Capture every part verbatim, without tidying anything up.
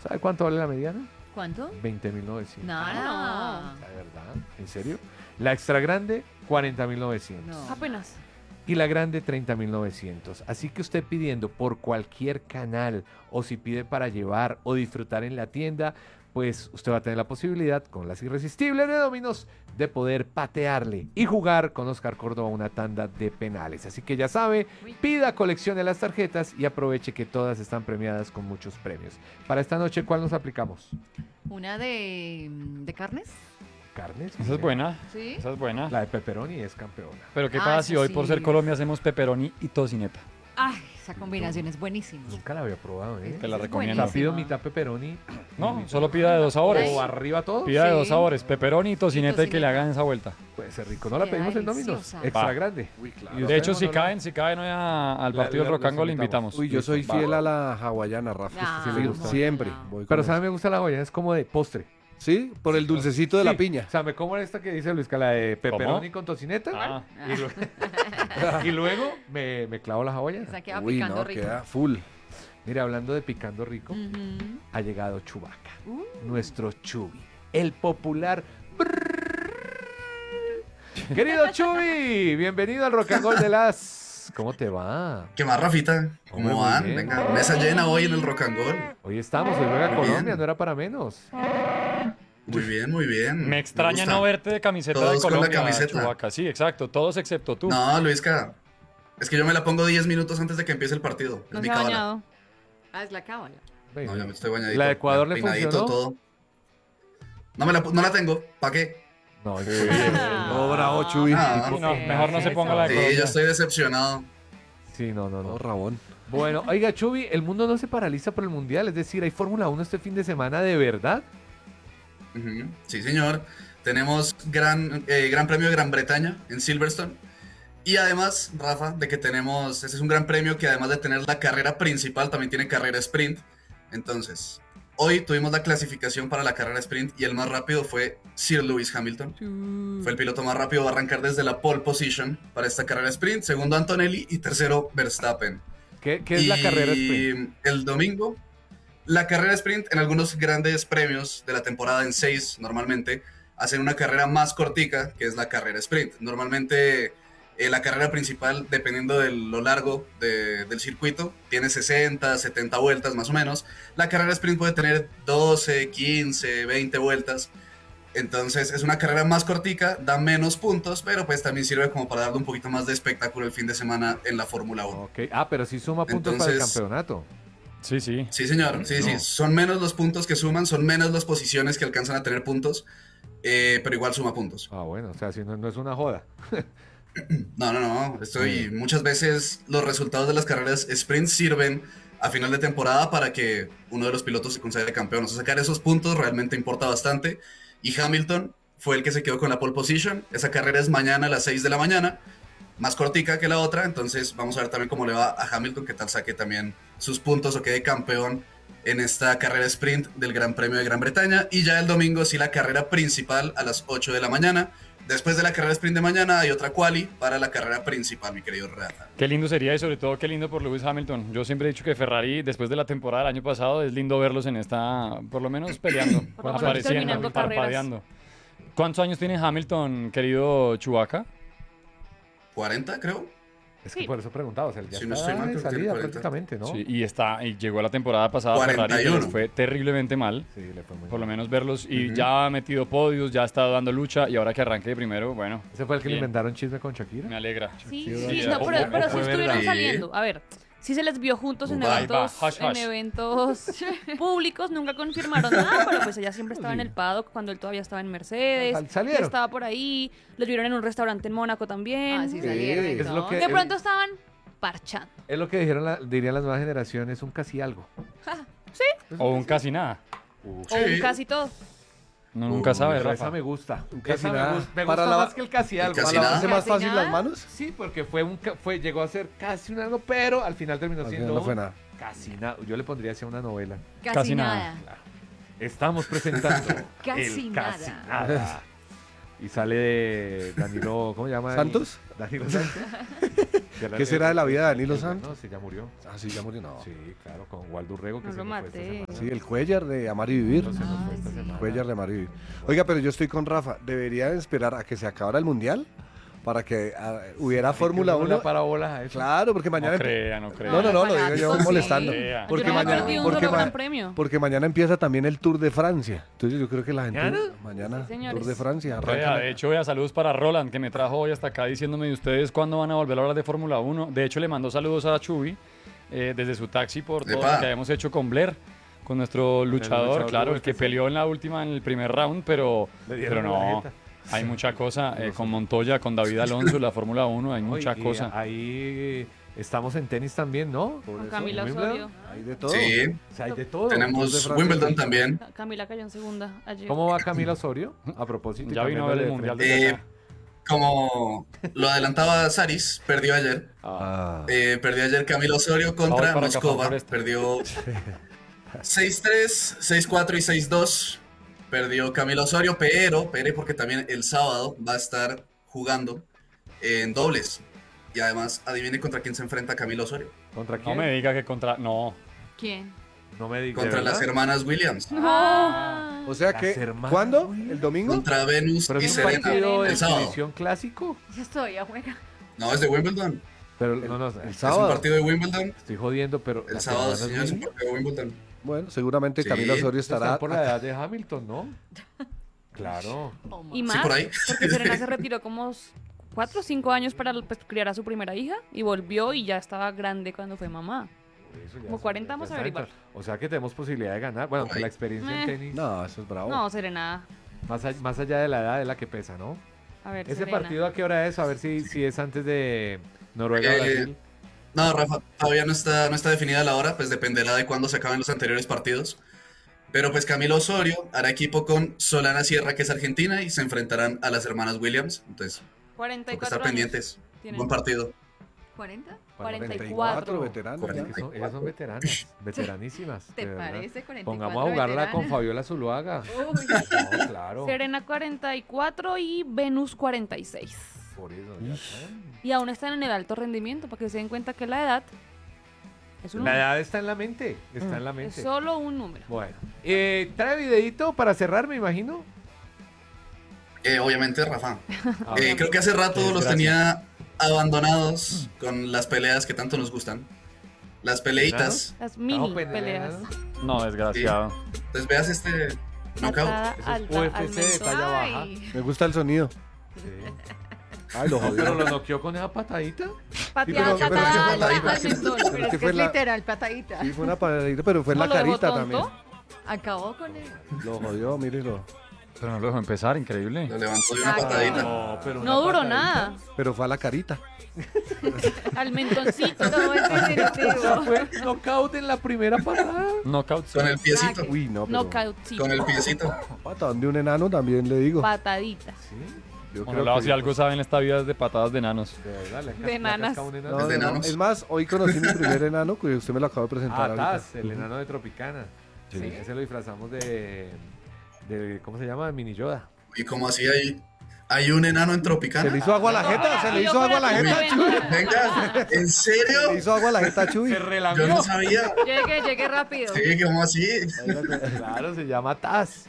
¿Sabe cuánto vale la mediana? ¿Cuánto? veinte mil novecientos. No, no. ¿De verdad? ¿En serio? La extra grande, cuarenta mil novecientos. No. Apenas. Y la grande, treinta mil novecientos. Así que usted pidiendo por cualquier canal, o si pide para llevar o disfrutar en la tienda, pues usted va a tener la posibilidad, con las irresistibles de Dominos, de poder patearle y jugar con Oscar Córdoba una tanda de penales. Así que ya sabe, pida, coleccione las tarjetas y aproveche que todas están premiadas con muchos premios. Para esta noche, ¿cuál nos aplicamos? ¿Una de, de carnes? ¿Carnes? Esa es buena. Sí. Esa es buena. La de pepperoni es campeona. Pero ¿qué Ah, pasa eso si hoy por sí. ser Colombia hacemos pepperoni y tocineta? Ay, esa combinación es buenísima. Nunca la había probado, ¿eh? Te la Es recomiendo. O sea, pido buenísima. mitad pepperoni. No, solo pida de dos sabores. O arriba todo. Pida de Sí. dos sabores, pepperoni y tocineta y que le tocineta. hagan esa vuelta. Puede ser rico. No la Queda pedimos en Dominos. deliciosa. Extra Va. grande. Uy, claro. Y De usted, hecho, si Manolo, caen, si caen hoy a- al La- partido la- del Rocango, los le invitamos. invitamos. Uy, yo soy Listo, fiel va. a la hawaiana, Rafa. Ah, sí le gusta. Siempre. no. Voy con Pero eso. ¿sabe? Me gusta la olla, es como de postre. Sí, por el dulcecito de Sí, la piña. O sea, me como esta que dice Luis, que la de pepperoni ¿Cómo? con tocineta. Ah. Y, lu- y luego me, me clavo la hawaiana. Esa queda Uy, picando no, rico. queda full. Mira, hablando de picando rico, Ujú. ha llegado Chewbacca, Uh. nuestro Chubi, el popular. Querido Chubi, bienvenido al Rock and Roll de las. ¿Cómo te va? ¿Qué más, Rafita? Hombre, ¿Cómo muy van? bien. Venga, mesa llena hoy en el Rock and Roll. Hoy estamos, hoy juega Muy Colombia, bien. no era para menos. Muy bien, muy bien. Me extraña gusta. no verte de camiseta Todos de con la Colombia, camiseta. Chubaca. Sí, exacto, todos excepto tú. No, Luisca. Es que yo me la pongo diez minutos antes de que empiece el partido. Es No mi se ha cábala. bañado. Ah, es la cábala. Ve. No, ya me estoy bañadito. ¿La de Ecuador le peinadito, funcionó? todo. No, me la, pu- no la tengo. ¿Para qué? No, No, bravo, Chuy. Ah, Sí, no, mejor no se ponga la de Sí, Colombia. yo estoy decepcionado. sí, no, no, No, no. Rabón. Bueno, oiga, Chubi, el mundo no se paraliza por el Mundial, es decir, hay Fórmula uno este fin de semana de verdad. Ujú. Sí, señor. Tenemos gran, eh, gran premio de Gran Bretaña en Silverstone. Y además, Rafa, de que tenemos, ese es un gran premio que además de tener la carrera principal, también tiene carrera sprint. Entonces, hoy tuvimos la clasificación para la carrera sprint y el más rápido fue Sir Lewis Hamilton. Fue el piloto más rápido, va a arrancar desde la pole position para esta carrera sprint. Segundo Antonelli y tercero Verstappen. ¿Qué, qué es la Y carrera sprint? el domingo, la carrera sprint en algunos grandes premios de la temporada, en seis normalmente, hacen una carrera más cortica, que es la carrera sprint. Normalmente eh, la carrera principal, dependiendo de lo largo de- del circuito, tiene sesenta, setenta vueltas más o menos. La carrera sprint puede tener doce, quince, veinte vueltas. Entonces es una carrera más cortica, da menos puntos, pero pues también sirve como para darle un poquito más de espectáculo el fin de semana en la Fórmula uno. Ok, ah, pero sí suma puntos para el Entonces- campeonato. Sí, sí. Sí, señor, sí, sí, No. son menos los puntos que suman, son menos las posiciones que alcanzan a tener puntos, eh, pero igual suma puntos. Ah, bueno, o sea, si no, no es una joda. No, no, no, estoy, muchas veces los resultados de las carreras sprint sirven a final de temporada para que uno de los pilotos se considere campeón. O sea, sacar esos puntos realmente importa bastante. Y Hamilton fue el que se quedó con la pole position. Esa carrera es mañana a las seis de la mañana, más cortica que la otra. Entonces vamos a ver también cómo le va a Hamilton, que tal saque también sus puntos o quede campeón en esta carrera sprint del Gran Premio de Gran Bretaña. Y ya el domingo sí la carrera principal a las ocho de la mañana. Después de la carrera sprint de mañana hay otra quali para la carrera principal, mi querido Rafa. Qué lindo sería y sobre todo qué lindo por Lewis Hamilton. Yo siempre he dicho que Ferrari, después de la temporada del año pasado, es lindo verlos en esta, por lo menos peleando, Por lo menos apareciendo, terminando carreras. parpadeando. ¿Cuántos años tiene Hamilton, querido Chewbacca? cuarenta, creo. Es que Sí. por eso preguntaba, o sea, ya Si no está estoy mal, de creo que salida cuarenta. prácticamente, ¿no? Sí, y está y llegó a la temporada pasada cuarenta y Ferrari, que les uno. fue terriblemente mal. Sí, le fue muy Por lo bien. menos verlos y Ujú. ya ha metido podios, ya ha estado dando lucha y ahora que arranque de primero, bueno, ¿Ese fue el que le bien. inventaron chisme con Shakira? me alegra. Sí, Sí, sí, sí, no, o- pero, o pero sí fue estuvieron verdad. saliendo. A ver, sí se les vio juntos en Ahí va, eventos, hush, en hush. eventos públicos, nunca confirmaron nada, pero pues ella siempre estaba en el paddock cuando él todavía estaba en Mercedes, Sal- salieron. ya estaba por ahí, los vieron en un restaurante en Mónaco también. Ah, sí, salieron. y es lo todo. que- De pronto estaban parchando. Es lo que dijeron la- dirían las nuevas generaciones, un casi algo. O un casi nada. O un Sí. casi todo. No, nunca sabe, Pero esa Rafa. me gusta. casi Esa me nada. gusta, me Para gusta la- más que el casi algo. casi ¿Para nada. lavarse más Casi fácil nada. las manos? Sí, porque fue un ca- fue llegó a ser casi un algo, pero al final terminó Al siendo final no fue un nada. casi nada. Yo le pondría hacia una novela. Casi, Casi nada. nada. Estamos presentando Casi el nada. casi nada. Y sale de Danilo, ¿cómo se llama? el- ¿Santos? Danilo Santos. ¿Qué será de la vida de Danilo Santos? No, sí, ya murió. Ah, sí, ya murió, no. Sí, claro, con Waldo Urrego, que No se lo nos fue esta maté. semana. Sí, el Cuellar de Amar y Vivir. No se nos fue Ay, esta sí. semana. Cuellar de Amar y Vivir. Oiga, pero yo estoy con Rafa. ¿Deberían esperar a que se acabara el Mundial? Para que ah, hubiera Fórmula Hay que uno. uno para bolas a eso. Claro, porque mañana... No empe- crea, no crea. No, no, no, lo digo Fanáticos, yo sí. molestando. Crea. Porque Yo no me mañana, perdí un porque, solo ma- gran premio. porque mañana empieza también el Tour de Francia. Entonces yo creo que la gente... ¿Mañana? Mañana, Sí, señores. Tour de Francia. Vea, arranca- de hecho, vea, saludos para Roland, que me trajo hoy hasta acá diciéndome de ustedes cuándo van a volver a hablar de Fórmula uno. De hecho, le mandó saludos a Chubi eh, desde su taxi por todo Epa. lo que habíamos hecho con Blair, con nuestro luchador, luchador claro, de el que U F C. peleó en la última, en el primer round, pero, Le pero dieron la no. jeta. Hay mucha cosa, eh, con Montoya, con David Alonso, la Fórmula uno, hay mucha Oye, y cosa. Ahí estamos en tenis también, ¿no? Con Camila Wimbledon. Osorio. Hay de todo. Sí, O sea, hay de todo. Tour de tenemos Francia. Wimbledon también. Camila cayó en segunda ayer. ¿Cómo va Camila Osorio? A propósito. y Ya vino a ver el cambiándole de Mundial frente. de Eh, acá. Como lo adelantaba Saris, perdió ayer. Ah, Ah, Eh, perdió ayer Camilo Osorio contra Vamos para acá, por Moscova. favor, este. Perdió seis tres, seis cuatro y seis dos. Perdió Camilo Osorio, pero, pero porque también el sábado va a estar jugando en dobles. Y además, adivine contra quién se enfrenta Camilo Osorio. ¿Contra No quién? me diga que contra... No. ¿Quién? No me digas. Contra ¿de las verdad? hermanas Williams. No. o sea Las que, hermanas, ¿cuándo? güey. ¿El domingo? Contra Venus Pero y es un Serena. partido de El sábado. exhibición clásico. Ya estoy, a juega. No, es de Wimbledon. Pero no, no, El Es un sábado. partido de Wimbledon. estoy jodiendo, pero El las sábado, hermanas señor, es un Williams partido de Wimbledon. Bueno, seguramente Sí. Camila Osorio están estará... por la edad de Hamilton, ¿no? Claro. Y Sí, más, por ahí. porque Serena se retiró como s- cuatro o cinco años para pues, criar a su primera hija y volvió y ya estaba grande cuando fue mamá. Por eso ya Como se- cuarenta ya vamos a está averiguar. dentro. O sea que tenemos posibilidad de ganar. Bueno, que la experiencia en Meh. tenis, No, eso es bravo. No, Serena. más, all- más allá de la edad, es la que pesa, ¿no? A ver, ¿Ese Serena. partido a qué hora es? A ver si, si es antes de Noruega-Brasil. Eh, No, Rafa, todavía no está, no está definida la hora, pues dependerá de cuándo se acaben los anteriores partidos. Pero pues Camilo Osorio hará equipo con Solana Sierra, que es argentina, y se enfrentarán a las hermanas Williams. Entonces, cuarenta y hay que cuatro estar años pendientes. tienen. Buen partido. ¿cuarenta? cuarenta y cuarenta y cuatro. veteranos. Es que son- ellas son veteranas, veteranísimas. ¿Te de verdad. parece? cuarenta y cuatro Pongamos a jugarla con veteranas. Fabiola Zuluaga. Uy, No, claro. Serena cuarenta y cuatro y Venus cuarenta y seis. Por eso ya están. Y aún están en el alto rendimiento, para que se den cuenta que la edad es un La número. edad está en la mente. Está en la Es mente. solo un número. Bueno. Eh, ¿trae videito para cerrar, me imagino? Eh, obviamente, Rafa. Ah, Eh, creo que hace rato Qué los desgracia. tenía abandonados con las peleas que tanto nos gustan. Las peleitas. Las mini pues, peleas. No, desgraciado. Entonces veas este knockout. Patada Eso es alta U al F C de mentón. talla baja. ay. Me gusta el sonido. Sí. Ay, lo Pero jodió. lo noqueó con esa patadita. Pateada, Sí, pero- pero patada sí fue alta patadita. al mentón. Pero Pero es que que fue es la- literal, patadita. Sí, fue una patadita, pero fue en la ¿No lo dejó carita tonto? también. Acabó con él. Lo jodió, mírelo. Pero no lo dejó empezar, increíble. Lo levantó de una Ah, patadita. No, pero No una duró patadita. nada. Pero fue a la carita. Al mentoncito. Todo es O sea, definitivo. fue knockout en la primera patada. Knockout. Con el piecito. Uy, no, pero... Knockoutcito. Con el piecito. Patadón de un enano también le digo. Patadita. Sí, Yo Bueno, creo Lau, que- si algo sabe en esta vida es de patadas de enanos. de verdad. Le De le nanas. casca un enano. No, Es de no, no. enanos. Es más, hoy conocí mi primer enano, que usted me lo acaba de presentar Ah, ahorita. Taz, el enano de Tropicana. Sí. Ese lo disfrazamos de, de. ¿Cómo se llama? De Mini Yoda. Y como así hay, hay un enano en Se Tropicana. le hizo agua a la jeta, se le Y yo hizo agua a la fuera tu jeta. novena. Venga, ¿en Se le serio? hizo agua a la jeta, Chuy. Se Yo relamió. no sabía. Llegue, llegue rápido. Sí, ¿cómo así? Claro, se llama Taz.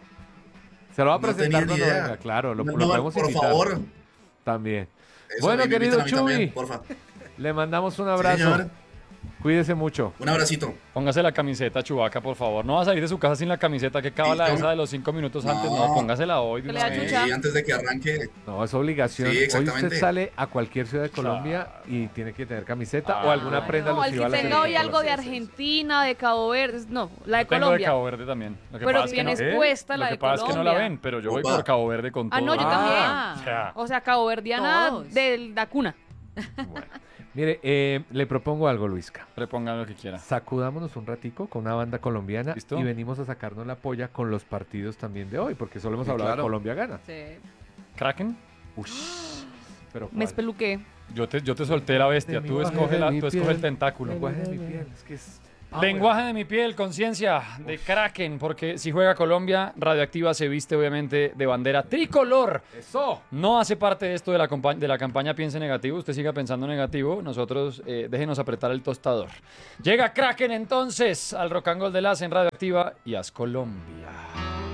Se lo va a No presentar tenía ni cuando idea. venga, claro. Lo, No, lo no, podemos por invitar. favor. También. Eso, Bueno, y me querido invitan a mí también, Chuy. porfa. Le mandamos un Sí, abrazo. señor. Cuídese mucho. Un abracito. Póngase la camiseta, Chubaca, por favor. No va a salir de su casa sin la camiseta que cábala Sí, no. esa de los cinco minutos antes. No. No, póngasela hoy. de Que le una da vez. chucha. Y antes de que arranque, No, es obligación. Sí, Hoy usted exactamente. sale a cualquier ciudad de Colombia y tiene que tener camiseta o alguna Ah, prenda No, el alusiva que a la tenga selección hoy algo de Colombia. Argentina, de Cabo Verde. No, la de Yo tengo de Colombia. Cabo Verde también. Lo que Pero pasa es que no- tienes puesta la Lo que de pasa es que no la Colombia. ven, pero yo voy Opa. por Cabo Verde con todo. Ah, no, yo Ah. también. O sea, O sea, caboverdiana Todos. de la cuna. Mire, eh, le propongo algo, Luisca. repongan lo que quieran. Sacudámonos un ratico con una banda colombiana ¿Listo? y venimos a sacarnos la polla con los partidos también de hoy, porque solo hemos Sí, hablado claro. de Colombia gana. Sí. ¿Kraken? Pero Me ¿cuál? espeluqué. Yo te, yo te solté la bestia. De Tú mi escoge, piel, la, mi tú escoge piel. el tentáculo. Lenguaje de mi piel, es que es Lenguaje de mi piel, conciencia de Kraken, porque si juega Colombia, Radioactiva se viste obviamente de bandera tricolor. Eso. No hace parte de esto de la, compa- de la campaña Piense Negativo. Usted siga pensando negativo. Nosotros, eh, déjenos apretar el tostador. Llega Kraken entonces al Rock and Roll de las en Radioactiva y haz Colombia.